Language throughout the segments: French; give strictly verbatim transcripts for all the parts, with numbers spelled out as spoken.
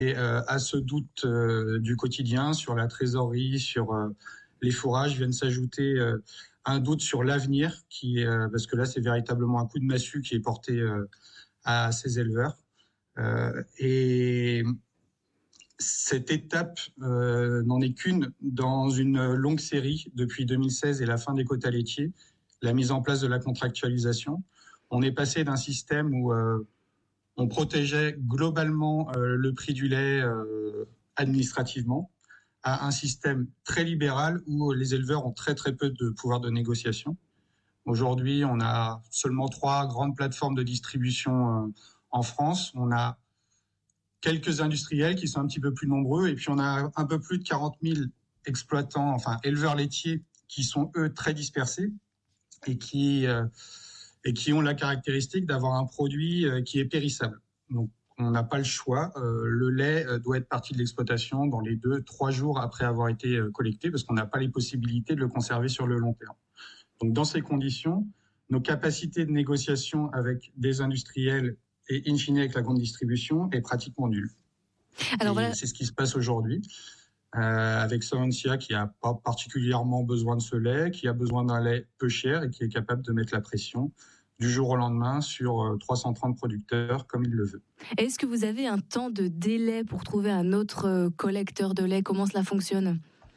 Et euh, à ce doute euh, du quotidien sur la trésorerie, sur euh, les fourrages, viennent s'ajouter euh, un doute sur l'avenir, qui euh, parce que là c'est véritablement un coup de massue qui est porté euh, à ces éleveurs. Euh, et cette étape euh, n'en est qu'une dans une longue série depuis deux mille seize et la fin des quotas laitiers, la mise en place de la contractualisation. On est passé d'un système où euh, on protégeait globalement euh, le prix du lait euh, administrativement à un système très libéral où les éleveurs ont très très peu de pouvoir de négociation. Aujourd'hui, on a seulement trois grandes plateformes de distribution euh, en France. On a quelques industriels qui sont un petit peu plus nombreux et puis on a un peu plus de quarante mille exploitants, enfin éleveurs laitiers qui sont eux très dispersés et qui euh, et qui ont la caractéristique d'avoir un produit euh, qui est périssable. Donc, on n'a pas le choix. Euh, le lait euh, doit être parti de l'exploitation dans les deux, trois jours après avoir été euh, collecté, parce qu'on n'a pas les possibilités de le conserver sur le long terme. Donc, dans ces conditions, nos capacités de négociation avec des industriels et in fine avec la grande distribution est pratiquement nulle. Alors, voilà. C'est ce qui se passe aujourd'hui. Euh, avec Savencia qui n'a pas particulièrement besoin de ce lait, qui a besoin d'un lait peu cher et qui est capable de mettre la pression du jour au lendemain sur euh, trois cent trente producteurs comme il le veut. Est-ce que vous avez un temps de délai pour trouver un autre euh, collecteur de lait ? Comment cela fonctionne ?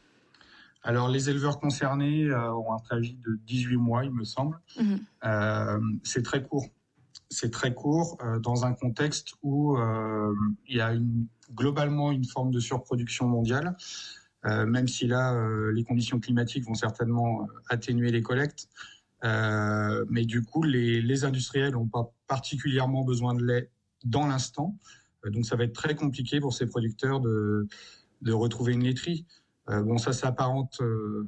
Alors les éleveurs concernés euh, ont un préavis de dix-huit mois, il me semble. Mmh. Euh, c'est très court. C'est très court euh, dans un contexte où euh, il y a une, globalement une forme de surproduction mondiale, euh, même si là, euh, les conditions climatiques vont certainement atténuer les collectes. Euh, mais du coup, les, les industriels n'ont pas particulièrement besoin de lait dans l'instant. Euh, donc, ça va être très compliqué pour ces producteurs de, de retrouver une laiterie. Euh, bon, ça s'apparente euh,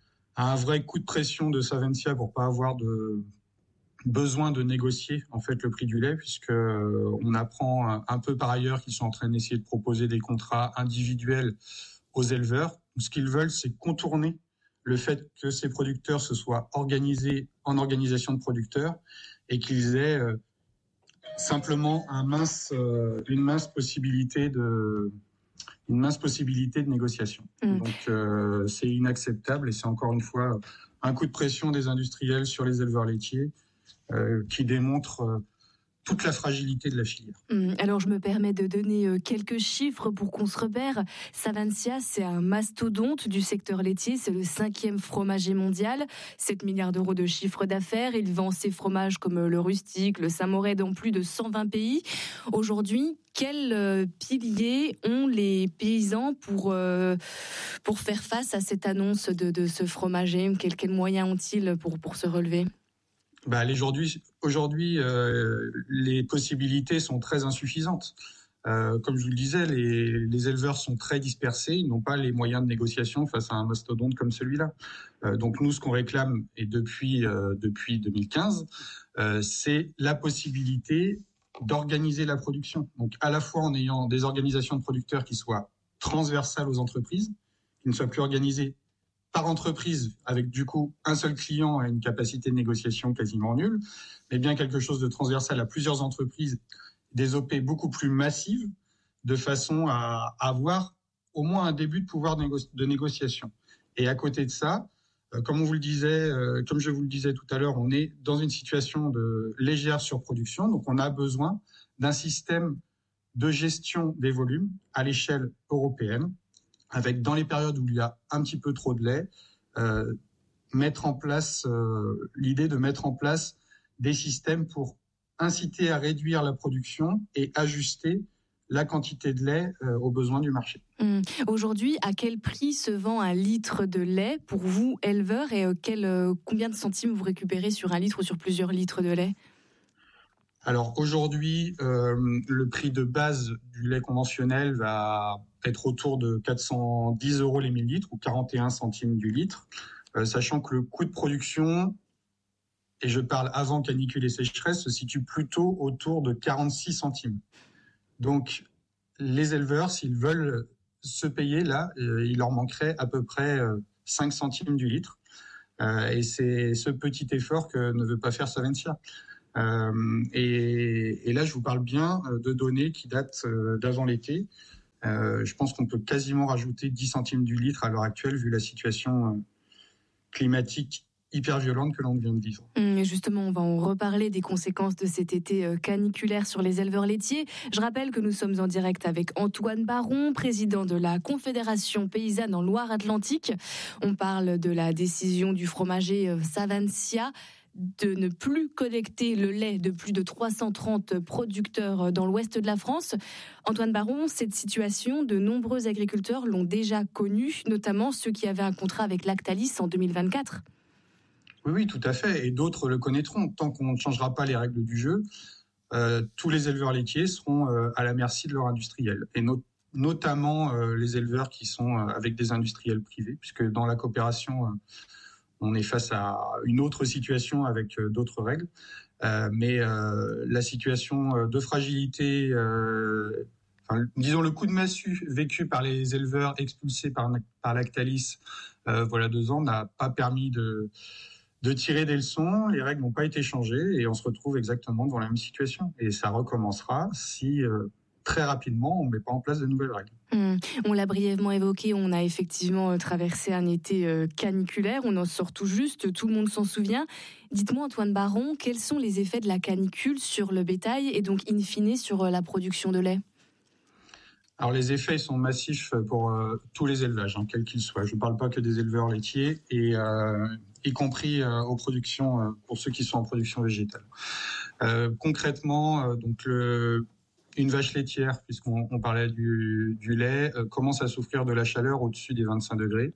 à un vrai coup de pression de Savencia pour pas avoir de besoin de négocier en fait le prix du lait, puisque euh, on apprend un peu par ailleurs qu'ils sont en train d'essayer de proposer des contrats individuels aux éleveurs. Ce qu'ils veulent, c'est contourner le fait que ces producteurs se soient organisés en organisation de producteurs et qu'ils aient euh, simplement un mince, euh, une mince possibilité de une mince possibilité de négociation. Mmh. Donc euh, c'est inacceptable et c'est encore une fois un coup de pression des industriels sur les éleveurs laitiers euh, qui démontre euh, toute la fragilité de la filière. Alors, je me permets de donner quelques chiffres pour qu'on se repère. Savencia, c'est un mastodonte du secteur laitier. C'est le cinquième fromager mondial. sept milliards d'euros de chiffre d'affaires. Il vend ses fromages comme le rustique, le samored dans plus de cent vingt pays. Aujourd'hui, quels piliers ont les paysans pour, euh, pour faire face à cette annonce de, de ce fromager ? Quels, quels moyens ont-ils pour, pour se relever ? Bah, aujourd'hui, aujourd'hui euh, les possibilités sont très insuffisantes. Euh, comme je vous le disais, les, les éleveurs sont très dispersés, ils n'ont pas les moyens de négociation face à un mastodonte comme celui-là. Euh, donc nous, ce qu'on réclame, et depuis euh, depuis deux mille quinze, euh, c'est la possibilité d'organiser la production. Donc à la fois en ayant des organisations de producteurs qui soient transversales aux entreprises, qui ne soient plus organisées par entreprise, avec du coup un seul client et une capacité de négociation quasiment nulle, mais bien quelque chose de transversal à plusieurs entreprises, des O P beaucoup plus massives, de façon à avoir au moins un début de pouvoir de, négo- de négociation. Et à côté de ça, euh, comme on vous le disait, euh, comme je vous le disais tout à l'heure, on est dans une situation de légère surproduction, donc on a besoin d'un système de gestion des volumes à l'échelle européenne, avec dans les périodes où il y a un petit peu trop de lait, euh, mettre en place euh, l'idée de mettre en place des systèmes pour inciter à réduire la production et ajuster la quantité de lait euh, aux besoins du marché. Mmh. Aujourd'hui, à quel prix se vend un litre de lait pour vous, éleveurs, et euh, quel, euh, combien de centimes vous récupérez sur un litre ou sur plusieurs litres de lait ? Alors aujourd'hui, euh, le prix de base du lait conventionnel va être autour de quatre cent dix euros les mille litres ou quarante et un centimes du litre, euh, sachant que le coût de production, et je parle avant canicule et sécheresse, se situe plutôt autour de quarante-six centimes. Donc les éleveurs, s'ils veulent se payer là, euh, il leur manquerait à peu près euh, cinq centimes du litre. Euh, et c'est ce petit effort que ne veut pas faire Savencia. Euh, et, et là, je vous parle bien de données qui datent euh, d'avant l'été. Euh, je pense qu'on peut quasiment rajouter dix centimes du litre à l'heure actuelle, vu la situation euh, climatique hyper violente que l'on vient de vivre. Et justement, on va en reparler des conséquences de cet été caniculaire sur les éleveurs laitiers. Je rappelle que nous sommes en direct avec Antoine Baron, président de la Confédération paysanne en Loire-Atlantique. On parle de la décision du fromager Savencia de ne plus collecter le lait de plus de trois cent trente producteurs dans l'ouest de la France. Antoine Baron, cette situation, de nombreux agriculteurs l'ont déjà connue, notamment ceux qui avaient un contrat avec Lactalis en deux mille vingt-quatre. Oui, oui, tout à fait. Et d'autres le connaîtront. Tant qu'on ne changera pas les règles du jeu, euh, tous les éleveurs laitiers seront euh, à la merci de leurs industriels. Et no- notamment euh, les éleveurs qui sont euh, avec des industriels privés, puisque dans la coopération, euh, on est face à une autre situation avec euh, d'autres règles. Euh, mais euh, la situation de fragilité, euh, enfin, disons le coup de massue vécu par les éleveurs expulsés par, par Lactalis euh, voilà deux ans n'a pas permis de... de tirer des leçons, les règles n'ont pas été changées et on se retrouve exactement dans la même situation. Et ça recommencera si euh, très rapidement on ne met pas en place de nouvelles règles. Mmh. On l'a brièvement évoqué, on a effectivement traversé un été euh, caniculaire, on en sort tout juste, tout le monde s'en souvient. Dites-moi Antoine Baron, quels sont les effets de la canicule sur le bétail et donc in fine sur euh, la production de lait ? Alors les effets sont massifs pour euh, tous les élevages, hein, quels qu'ils soient. Je ne parle pas que des éleveurs laitiers et euh, y compris euh, aux productions, euh, pour ceux qui sont en production végétale. Euh, concrètement, euh, donc le, une vache laitière, puisqu'on on parlait du, du lait, euh, commence à souffrir de la chaleur au-dessus des vingt-cinq degrés.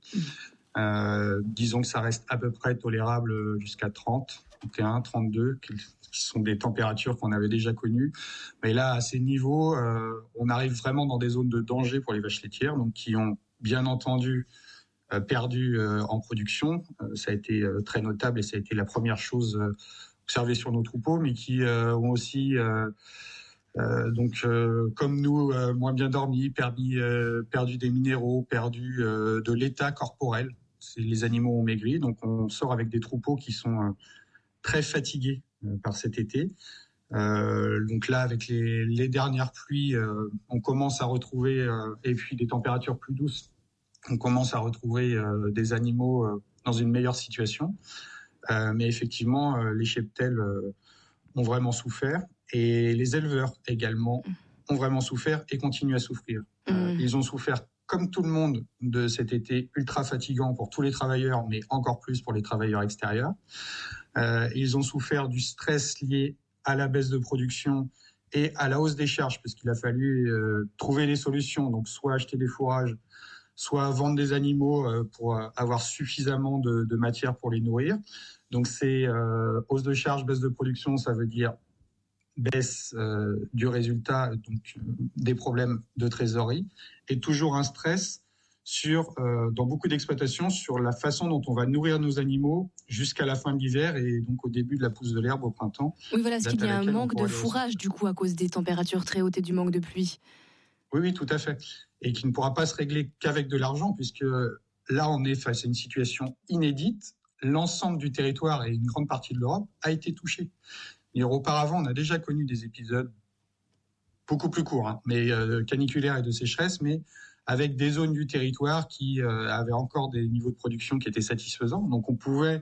Euh, disons que ça reste à peu près tolérable jusqu'à trente, trente et un, trente-deux, qui, qui sont des températures qu'on avait déjà connues. Mais là, à ces niveaux, euh, on arrive vraiment dans des zones de danger pour les vaches laitières, donc qui ont bien entendu Euh, perdu euh, en production. Euh, ça a été euh, très notable et ça a été la première chose euh, observée sur nos troupeaux, mais qui euh, ont aussi, euh, euh, donc, euh, comme nous, euh, moins bien dormi, perdu, euh, perdu des minéraux, perdu euh, de l'état corporel. C'est, les animaux ont maigri, donc on sort avec des troupeaux qui sont euh, très fatigués euh, par cet été. Euh, donc là, avec les, les dernières pluies, euh, on commence à retrouver, euh, et puis des températures plus douces, on commence à retrouver euh, des animaux euh, dans une meilleure situation. Euh, mais effectivement, euh, les cheptels euh, ont vraiment souffert et les éleveurs également ont vraiment souffert et continuent à souffrir. Euh, mmh. Ils ont souffert, comme tout le monde, de cet été ultra fatigant pour tous les travailleurs, mais encore plus pour les travailleurs extérieurs. Euh, ils ont souffert du stress lié à la baisse de production et à la hausse des charges, parce qu'il a fallu euh, trouver des solutions, donc soit acheter des fourrages, soit vendre des animaux pour avoir suffisamment de, de matière pour les nourrir. Donc c'est euh, hausse de charge, baisse de production, ça veut dire baisse euh, du résultat, donc euh, des problèmes de trésorerie, et toujours un stress sur, euh, dans beaucoup d'exploitations, sur la façon dont on va nourrir nos animaux jusqu'à la fin de l'hiver et donc au début de la pousse de l'herbe au printemps. Oui, voilà, est-ce qu'il y a un manque de fourrage du coup à cause des températures très hautes et du manque de pluie ? Oui, oui, tout à fait. Et qui ne pourra pas se régler qu'avec de l'argent, puisque là, on est face à une situation inédite. L'ensemble du territoire et une grande partie de l'Europe a été touché. Et auparavant, on a déjà connu des épisodes beaucoup plus courts, hein, mais euh, caniculaires et de sécheresse, mais avec des zones du territoire qui euh, avaient encore des niveaux de production qui étaient satisfaisants. Donc, on pouvait,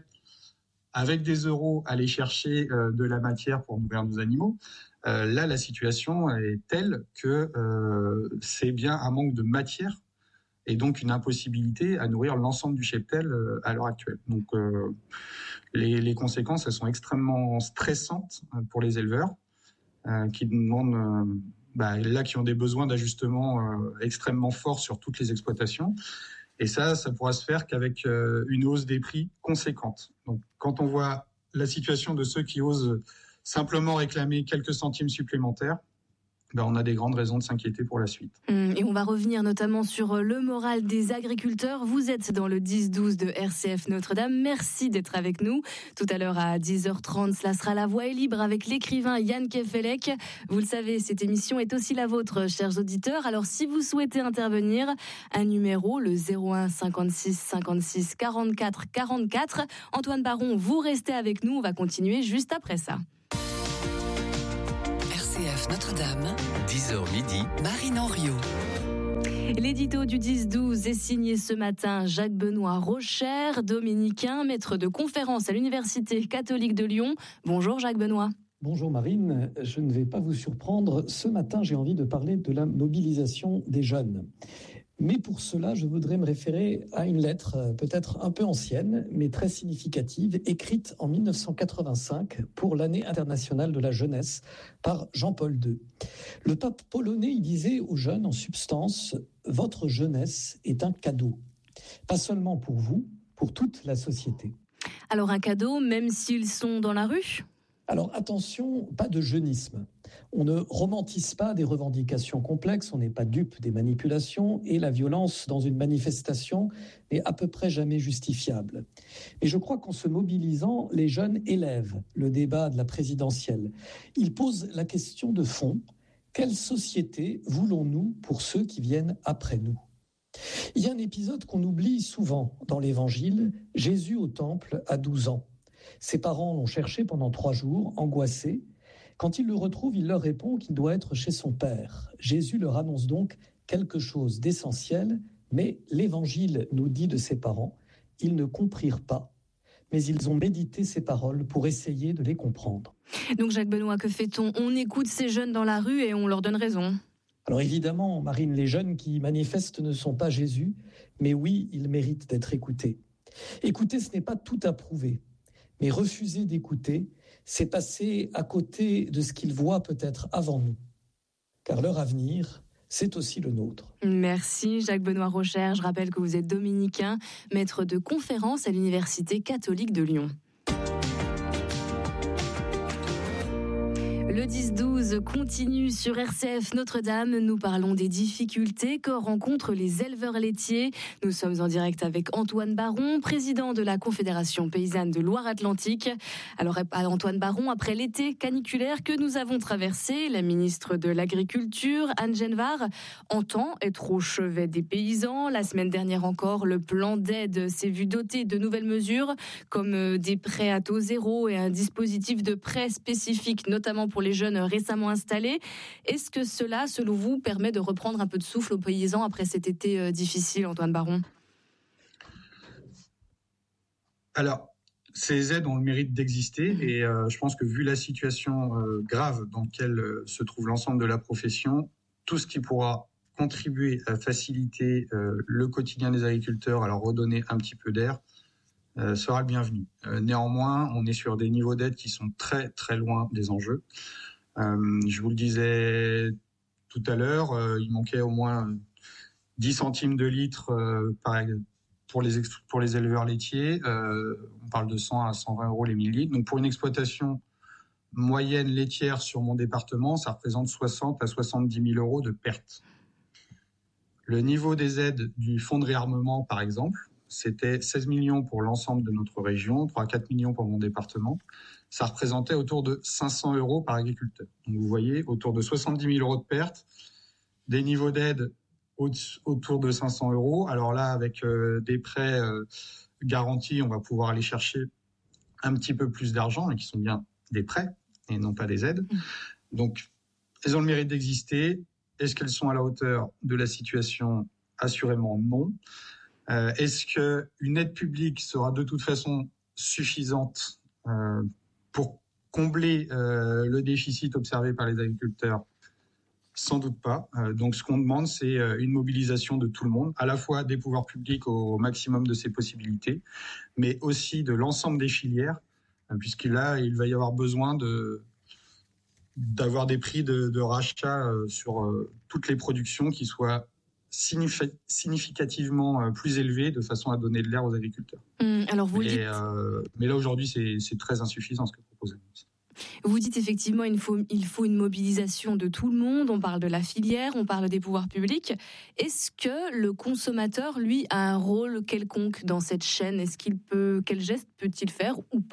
avec des euros, aller chercher euh, de la matière pour nourrir nos animaux. Euh, là, la situation est telle que euh, c'est bien un manque de matière et donc une impossibilité à nourrir l'ensemble du cheptel euh, à l'heure actuelle. Donc, euh, les, les conséquences, elles sont extrêmement stressantes pour les éleveurs euh, qui demandent, euh, bah, là, qui ont des besoins d'ajustement euh, extrêmement forts sur toutes les exploitations. Et ça, ça pourra se faire qu'avec euh, une hausse des prix conséquente. Donc, quand on voit la situation de ceux qui osent simplement réclamer quelques centimes supplémentaires, ben on a des grandes raisons de s'inquiéter pour la suite. Et on va revenir notamment sur le moral des agriculteurs. Vous êtes dans le dix douze de R C F Notre-Dame. Merci d'être avec nous. Tout à l'heure à dix heures trente, cela sera La Voix est libre avec l'écrivain Yann Kefelec. Vous le savez, cette émission est aussi la vôtre, chers auditeurs. Alors si vous souhaitez intervenir, un numéro, le zéro un cinquante-six cinquante-six quarante-quatre quarante-quatre. Antoine Baron, vous restez avec nous. On va continuer juste après ça. R C F Notre-Dame, dix heures midi, Marine Henriot. L'édito du dix douze est signé ce matin Jacques-Benoît Rocher, dominicain, maître de conférence à l'Université catholique de Lyon. Bonjour Jacques-Benoît. Bonjour Marine, je ne vais pas vous surprendre. Ce matin, j'ai envie de parler de la mobilisation des jeunes. Mais pour cela, je voudrais me référer à une lettre peut-être un peu ancienne, mais très significative, écrite en mille neuf cent quatre-vingt-cinq pour l'année internationale de la jeunesse par Jean-Paul deux. Le pape polonais y disait aux jeunes en substance « Votre jeunesse est un cadeau, pas seulement pour vous, pour toute la société ». Alors un cadeau, même s'ils sont dans la rue ? Alors attention, pas de jeunisme. On ne romantise pas des revendications complexes, on n'est pas dupe des manipulations et la violence dans une manifestation n'est à peu près jamais justifiable. Mais je crois qu'en se mobilisant, les jeunes élèvent le débat de la présidentielle. Ils posent la question de fond, quelle société voulons-nous pour ceux qui viennent après nous ? Il y a un épisode qu'on oublie souvent dans l'Évangile, Jésus au temple à douze ans. Ses parents l'ont cherché pendant trois jours, angoissés. Quand ils le retrouvent, il leur répond qu'il doit être chez son père. Jésus leur annonce donc quelque chose d'essentiel, mais l'Évangile nous dit de ses parents, ils ne comprirent pas, mais ils ont médité ces paroles pour essayer de les comprendre. Donc Jacques-Benoît, que fait-on ? On écoute ces jeunes dans la rue et on leur donne raison. Alors évidemment, Marine, les jeunes qui manifestent ne sont pas Jésus, mais oui, ils méritent d'être écoutés. Écouter, ce n'est pas tout approuver. Mais refuser d'écouter, c'est passer à côté de ce qu'ils voient peut-être avant nous. Car leur avenir, c'est aussi le nôtre. Merci Jacques-Benoît Rocher. Je rappelle que vous êtes dominicain, maître de conférence à l'Université catholique de Lyon. Le dix douze continue sur R C F Notre-Dame. Nous parlons des difficultés que rencontrent les éleveurs laitiers. Nous sommes en direct avec Antoine Baron, président de la Confédération paysanne de Loire-Atlantique. Alors Antoine Baron, après l'été caniculaire que nous avons traversé, la ministre de l'Agriculture, Anne Genevard, entend être au chevet des paysans. La semaine dernière encore, le plan d'aide s'est vu doté de nouvelles mesures comme des prêts à taux zéro et un dispositif de prêt spécifique, notamment pour les jeunes récemment installés. Est-ce que cela, selon vous, permet de reprendre un peu de souffle aux paysans après cet été difficile, Antoine Baron ? Alors, ces aides ont le mérite d'exister mmh. et euh, je pense que vu la situation euh, grave dans laquelle euh, se trouve l'ensemble de la profession, tout ce qui pourra contribuer à faciliter euh, le quotidien des agriculteurs, à leur redonner un petit peu d'air, Euh, sera le bienvenu. Euh, néanmoins, on est sur des niveaux d'aide qui sont très très loin des enjeux. Euh, je vous le disais tout à l'heure, euh, il manquait au moins dix centimes de litre euh, par, pour, les, pour les éleveurs laitiers. Euh, on parle de cent à cent vingt euros les mille litres. Donc pour une exploitation moyenne laitière sur mon département, ça représente soixante à soixante-dix mille euros de pertes. Le niveau des aides du fonds de réarmement, par exemple, c'était seize millions pour l'ensemble de notre région, trois à quatre millions pour mon département. Ça représentait autour de cinq cents euros par agriculteur. Donc vous voyez, autour de soixante-dix mille euros de pertes, des niveaux d'aide autour de cinq cents euros. Alors là, avec euh, des prêts euh, garantis, on va pouvoir aller chercher un petit peu plus d'argent, et qui sont bien des prêts et non pas des aides. Donc, elles ont le mérite d'exister. Est-ce qu'elles sont à la hauteur de la situation ? Assurément non. Euh, est-ce qu'une aide publique sera de toute façon suffisante euh, pour combler euh, le déficit observé par les agriculteurs ? Sans doute pas. Euh, donc ce qu'on demande, c'est euh, une mobilisation de tout le monde, à la fois des pouvoirs publics au maximum de ses possibilités, mais aussi de l'ensemble des filières, euh, puisque là, il va y avoir besoin de, d'avoir des prix de, de rachat euh, sur euh, toutes les productions qui soient significativement plus élevé de façon à donner de l'air aux agriculteurs. Mmh, alors vous mais, dites... euh, mais là aujourd'hui c'est, c'est très insuffisant ce que propose la ministre. Vous dites effectivement il faut, il faut une mobilisation de tout le monde, on parle de la filière, on parle des pouvoirs publics. Est-ce que le consommateur, lui, a un rôle quelconque dans cette chaîne ? Est-ce qu'il peut, quel geste peut-il faire ou pas ?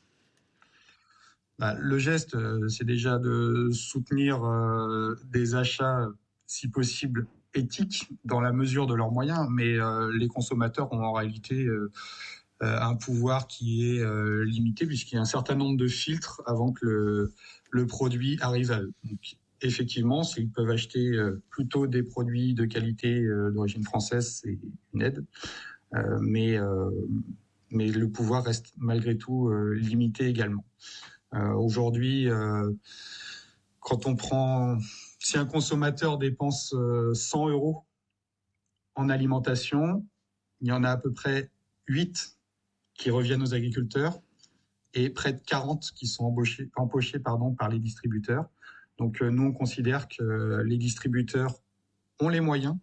Bah, le geste, c'est déjà de soutenir euh, des achats, si possible, éthiques dans la mesure de leurs moyens, mais euh, les consommateurs ont en réalité euh, un pouvoir qui est euh, limité puisqu'il y a un certain nombre de filtres avant que le, le produit arrive à eux. Donc, effectivement, s'ils peuvent acheter euh, plutôt des produits de qualité euh, d'origine française, c'est une aide. Euh, mais, euh, mais le pouvoir reste malgré tout euh, limité également. Euh, aujourd'hui, euh, quand on prend, si un consommateur dépense euh, cent euros en alimentation, il y en a à peu près huit qui reviennent aux agriculteurs et près de quarante qui sont embauchés, empochés pardon, par les distributeurs. Donc euh, nous, on considère que les distributeurs ont les moyens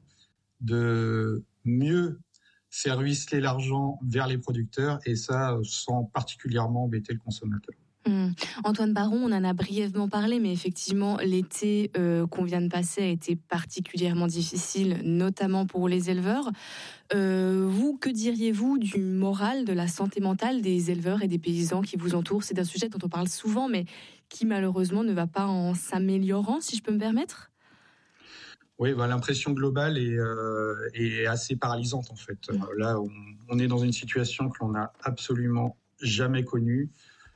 de mieux faire ruisseler l'argent vers les producteurs et ça sans particulièrement embêter le consommateur. Mmh. Antoine Baron, on en a brièvement parlé, mais effectivement, l'été euh, qu'on vient de passer a été particulièrement difficile, notamment pour les éleveurs. Euh, vous, que diriez-vous du moral, de la santé mentale des éleveurs et des paysans qui vous entourent ? C'est un sujet dont on parle souvent, mais qui malheureusement ne va pas en s'améliorant, si je peux me permettre ? Oui, bah, l'impression globale est, euh, est assez paralysante en fait. Mmh. Là, on, on est dans une situation que l'on n'a absolument jamais connue.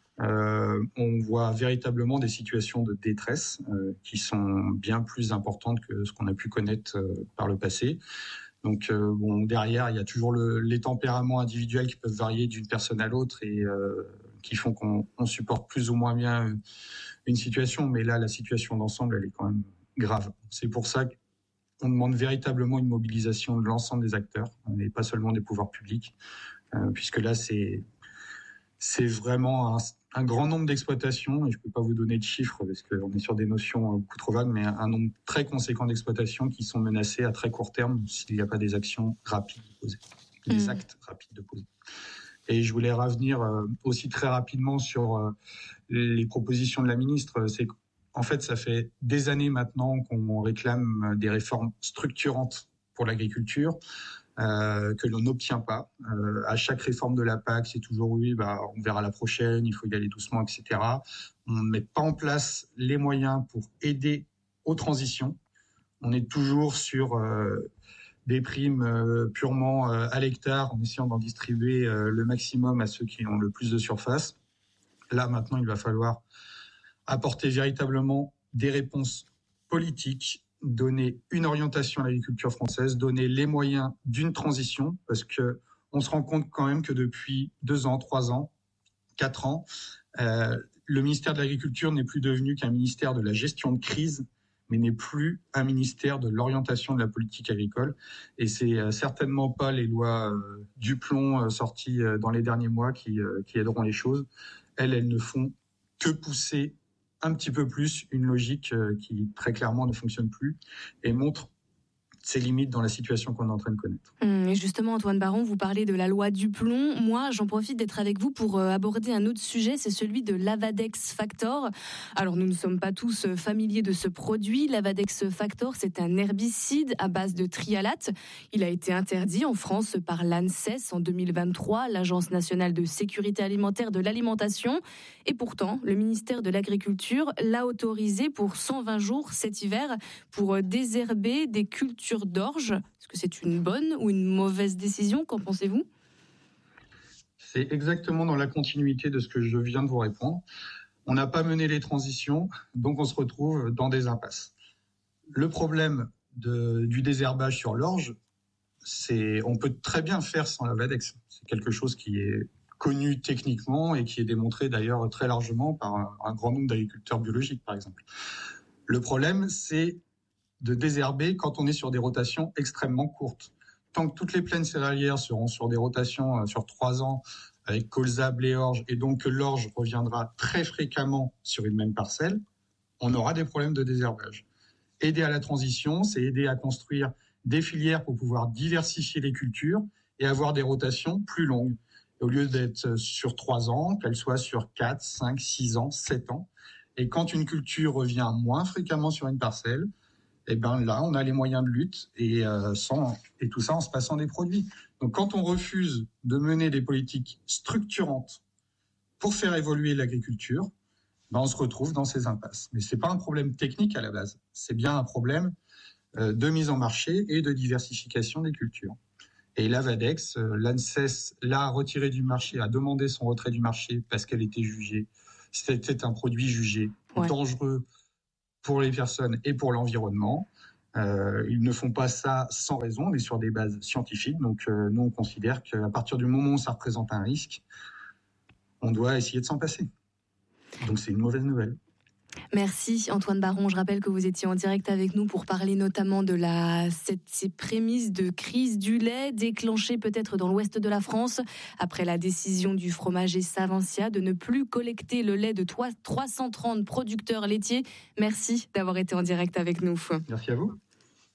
Euh, on voit véritablement des situations de détresse euh, qui sont bien plus importantes que ce qu'on a pu connaître euh, par le passé. Donc, euh, bon, derrière, il y a toujours le, les tempéraments individuels qui peuvent varier d'une personne à l'autre et euh, qui font qu'on on supporte plus ou moins bien une situation. Mais là, la situation d'ensemble, elle est quand même grave. C'est pour ça qu'on demande véritablement une mobilisation de l'ensemble des acteurs, et pas seulement des pouvoirs publics, euh, puisque là, c'est c'est vraiment un, un grand nombre d'exploitations, et je ne peux pas vous donner de chiffres parce qu'on est sur des notions beaucoup trop vagues, mais un nombre très conséquent d'exploitations qui sont menacées à très court terme s'il n'y a pas des actions rapides de poser, des mmh. actes rapides de poser. Et je voulais revenir aussi très rapidement sur les propositions de la ministre. C'est qu'en fait, ça fait des années maintenant qu'on réclame des réformes structurantes pour l'agriculture. Euh, que l'on n'obtient pas. Euh, à chaque réforme de la P A C, c'est toujours oui, bah, on verra la prochaine, il faut y aller doucement, et cetera. On ne met pas en place les moyens pour aider aux transitions. On est toujours sur euh, des primes euh, purement euh, à l'hectare, en essayant d'en distribuer euh, le maximum à ceux qui ont le plus de surface. Là, maintenant, il va falloir apporter véritablement des réponses politiques, donner une orientation à l'agriculture française, donner les moyens d'une transition, parce que on se rend compte quand même que depuis deux ans, trois ans, quatre ans, euh, le ministère de l'Agriculture n'est plus devenu qu'un ministère de la gestion de crise, mais n'est plus un ministère de l'orientation de la politique agricole. Et c'est euh, certainement pas les lois euh, Duplon euh, sorties euh, dans les derniers mois qui, euh, qui aideront les choses. Elles, elles ne font que pousser un petit peu plus une logique qui très clairement ne fonctionne plus et montre ses limites dans la situation qu'on est en train de connaître. Et justement, Antoine Baron, vous parlez de la loi Duplon. Moi, j'en profite d'être avec vous pour aborder un autre sujet, c'est celui de l'Avadex Factor. Alors, nous ne sommes pas tous familiers de ce produit. L'Avadex Factor, c'est un herbicide à base de trialate. Il a été interdit en France par l'ANSES en deux mille vingt-trois, l'Agence nationale de sécurité alimentaire de l'alimentation. Et pourtant, le ministère de l'Agriculture l'a autorisé pour cent vingt jours cet hiver pour désherber des cultures d'orge. Est-ce que c'est une bonne ou une mauvaise décision ? Qu'en pensez-vous ? C'est exactement dans la continuité de ce que je viens de vous répondre. On n'a pas mené les transitions, donc on se retrouve dans des impasses. Le problème de, du désherbage sur l'orge, c'est on peut très bien faire sans l'Avadex. C'est quelque chose qui est connu techniquement et qui est démontré d'ailleurs très largement par un, un grand nombre d'agriculteurs biologiques, par exemple. Le problème, c'est de désherber quand on est sur des rotations extrêmement courtes. Tant que toutes les plaines céréalières seront sur des rotations euh, sur trois ans avec colza, blé, orge, et donc que l'orge reviendra très fréquemment sur une même parcelle, on aura des problèmes de désherbage. Aider à la transition, c'est aider à construire des filières pour pouvoir diversifier les cultures et avoir des rotations plus longues. Et au lieu d'être sur trois ans, qu'elles soient sur quatre, cinq, six ans, sept ans. Et quand une culture revient moins fréquemment sur une parcelle, et ben là, on a les moyens de lutte et, euh, sans, et tout ça en se passant des produits. Donc, quand on refuse de mener des politiques structurantes pour faire évoluer l'agriculture, ben on se retrouve dans ces impasses. Mais c'est pas un problème technique à la base, c'est bien un problème euh, de mise en marché et de diversification des cultures. Et l'Avadex, euh, l'ANSES l'a retiré du marché, a demandé son retrait du marché parce qu'elle était jugée, c'était un produit jugé ouais. dangereux pour les personnes et pour l'environnement. Euh, ils ne font pas ça sans raison, mais sur des bases scientifiques. Donc euh, nous, on considère qu'à partir du moment où ça représente un risque, on doit essayer de s'en passer. Donc c'est une mauvaise nouvelle. Merci Antoine Baron. Je rappelle que vous étiez en direct avec nous pour parler notamment de la, cette, ces prémices de crise du lait déclenchées peut-être dans l'ouest de la France après la décision du fromager Savencia de ne plus collecter le lait de trois cent trente producteurs laitiers. Merci d'avoir été en direct avec nous. Merci à vous.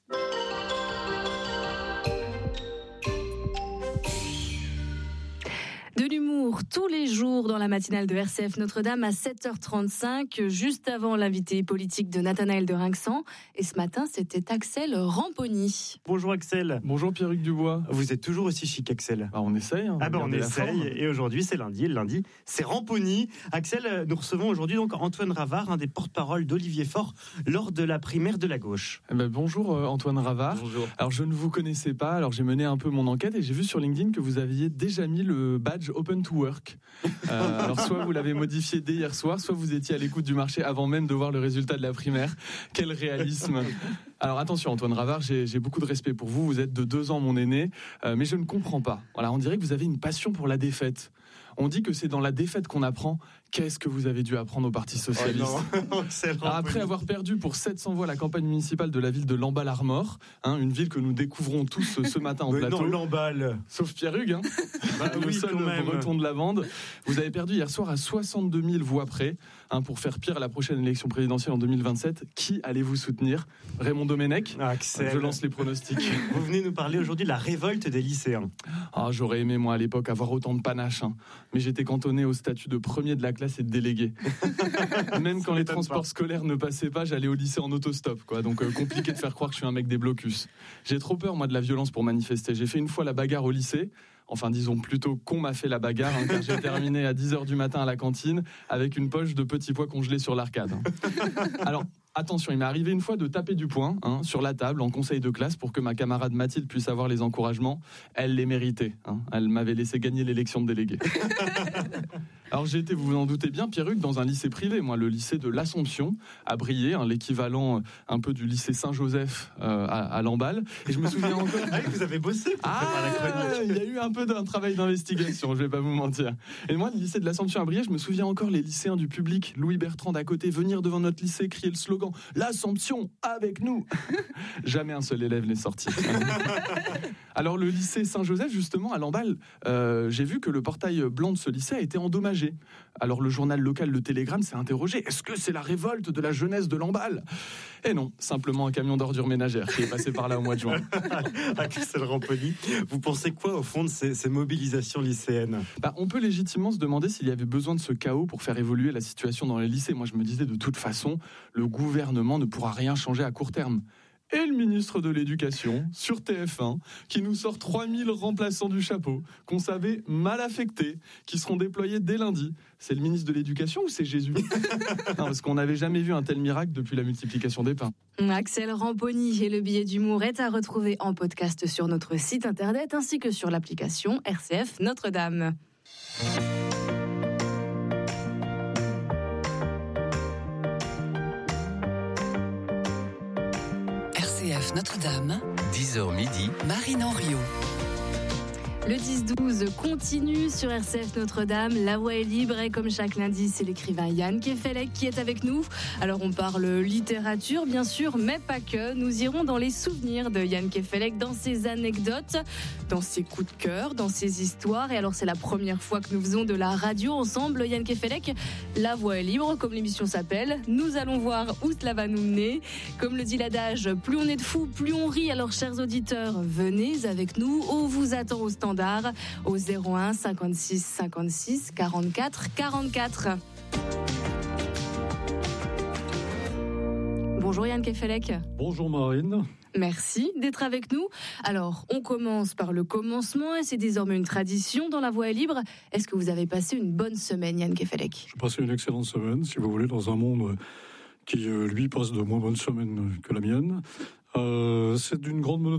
De l'humour tous les jours dans la matinale de R C F Notre-Dame à sept heures trente-cinq, juste avant l'invité politique de Nathanaël de Rinxan. Et ce matin, c'était Axel Ramponi. Bonjour Axel. Bonjour Pierruc Dubois. Vous êtes toujours aussi chic, Axel. Bah on essaye. Hein, ah ben bah on essaye. Et aujourd'hui, c'est lundi. Et le lundi, c'est Ramponi. Axel, nous recevons aujourd'hui donc Antoine Ravard, un des porte-parole d'Olivier Faure, lors de la primaire de la gauche. Eh ben, bonjour euh, Antoine Ravard. Bonjour. Alors je ne vous connaissais pas, alors j'ai mené un peu mon enquête et j'ai vu sur LinkedIn que vous aviez déjà mis le badge Open to Work. Euh, alors soit vous l'avez modifié dès hier soir, soit vous étiez à l'écoute du marché avant même de voir le résultat de la primaire. Quel réalisme. Alors attention Antoine Ravard, j'ai, j'ai beaucoup de respect pour vous, vous êtes de deux ans mon aîné, euh, mais je ne comprends pas. Voilà, on dirait que vous avez une passion pour la défaite. On dit que c'est dans la défaite qu'on apprend. Qu'est-ce que vous avez dû apprendre au Parti Socialiste ? Oh Alors, après avoir perdu pour sept cents voix la campagne municipale de la ville de Lamballe-Armor, hein, une ville que nous découvrons tous ce matin en mais plateau. Non, Lamballe. Sauf Pierruc, hein, bah, le oui, seul breton de la bande. Vous avez perdu hier soir à soixante-deux mille voix près. Hein, pour faire pire à la prochaine élection présidentielle en deux mille vingt-sept, qui allez-vous soutenir ? Raymond Domenech ? Axel. Je lance les pronostics. Vous venez nous parler aujourd'hui de la révolte des lycéens. Ah, j'aurais aimé, moi, à l'époque, avoir autant de panache. Hein. Mais j'étais cantonné au statut de premier de la classe et de délégué. Même quand les transports pas. scolaires ne passaient pas, j'allais au lycée en autostop, quoi. Donc euh, compliqué de faire croire que je suis un mec des blocus. J'ai trop peur, moi, de la violence pour manifester. J'ai fait une fois la bagarre au lycée. Enfin, disons plutôt qu'on m'a fait la bagarre, hein, car j'ai terminé à dix heures du matin à la cantine avec une poche de petits pois congelés sur l'arcade. Hein. Alors, attention, il m'est arrivé une fois de taper du poing hein, sur la table en conseil de classe pour que ma camarade Mathilde puisse avoir les encouragements. Elle les méritait. Hein. Elle m'avait laissé gagner l'élection de délégué. Alors j'ai été, vous vous en doutez bien, Pierruc, dans un lycée privé, moi, le lycée de l'Assomption, à Briey, hein, l'équivalent un peu du lycée Saint-Joseph euh, à, à Lamballe. Et je me souviens encore... Ah oui, vous avez bossé pour ah, préparer la chronique. Il y a eu un peu d'un travail d'investigation, je vais pas vous mentir. Et moi, le lycée de l'Assomption à Briey, je me souviens encore les lycéens du public, Louis Bertrand d'à côté, venir devant notre lycée, crier le slogan « L'Assomption, avec nous !» Jamais un seul élève n'est sorti. Alors le lycée Saint-Joseph, justement, à Lamballe, euh, j'ai vu que le portail blanc de ce lycée a été endommagé. Alors le journal local Le Télégramme s'est interrogé, est-ce que c'est la révolte de la jeunesse de Lamballe ? Et non, simplement un camion d'ordures ménagères qui est passé par là au mois de juin. Axel Ramponi, vous pensez quoi au fond de ces, ces mobilisations lycéennes ? Bah, on peut légitimement se demander s'il y avait besoin de ce chaos pour faire évoluer la situation dans les lycées. Moi je me disais de toute façon, le gouvernement ne pourra rien changer à court terme. Et le ministre de l'Éducation, sur T F un, qui nous sort trois mille remplaçants du chapeau, qu'on savait mal affectés, qui seront déployés dès lundi. C'est le ministre de l'Éducation ou c'est Jésus ? Non, parce qu'on n'avait jamais vu un tel miracle depuis la multiplication des pains. Axel Ramponi et le billet d'humour est à retrouver en podcast sur notre site internet ainsi que sur l'application R C F Notre-Dame. Notre-Dame, dix heures midi, Marine Henriot. Le dix douze continue sur R C F Notre-Dame. La voix est libre et comme chaque lundi, c'est l'écrivain Yann Kefelec qui est avec nous. Alors on parle littérature bien sûr, mais pas que. Nous irons dans les souvenirs de Yann Kefelec, dans ses anecdotes, dans ses coups de cœur, dans ses histoires. Et alors c'est la première fois que nous faisons de la radio ensemble, Yann Kefelec. La voix est libre, comme l'émission s'appelle. Nous allons voir où cela va nous mener. Comme le dit l'adage, plus on est de fous, plus on rit. Alors chers auditeurs, venez avec nous. On vous attend au standard au zéro un cinquante-six cinquante-six quarante-quatre quarante-quatre. Bonjour Yann Kefelec. Bonjour Marine. Merci d'être avec nous. Alors, on commence par le commencement et c'est désormais une tradition dans La Voix est libre. Est-ce que vous avez passé une bonne semaine, Yann Kefelec ? J'ai passé une excellente semaine, si vous voulez, dans un monde qui, lui, passe de moins bonnes semaines que la mienne. Euh, c'est d'une grande monotonie.